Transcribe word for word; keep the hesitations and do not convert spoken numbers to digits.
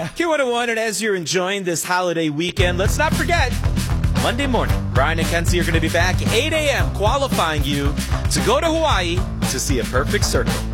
Q one oh one, and as you're enjoying this holiday weekend, let's not forget, Monday morning, Brian and Kenzie are going to be back eight a.m. qualifying you to go to Hawaii to see a perfect circle.